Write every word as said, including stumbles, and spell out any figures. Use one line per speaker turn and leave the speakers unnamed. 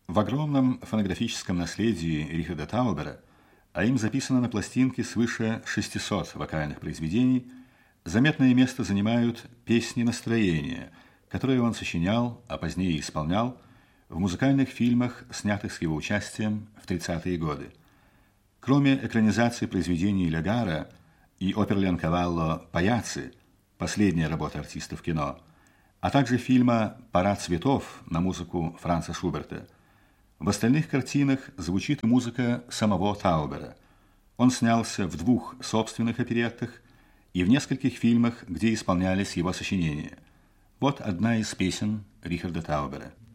В огромном фонографическом наследии Рихарда Таубера, а им записано на пластинке свыше шестисот вокальных произведений, заметное место занимают песни настроения, которые он сочинял, а позднее исполнял в музыкальных фильмах, снятых с его участием в тридцатые годы. Кроме экранизации произведений Легара и Оперлянкавалло «Паяцци», последняя работа артиста в кино, а также фильма «Парад цветов» на музыку Франца Шуберта, в остальных картинах звучит музыка самого Таубера. Он снялся в двух собственных опереттах и в нескольких фильмах, где исполнялись его сочинения. Вот одна из песен Рихарда Таубера.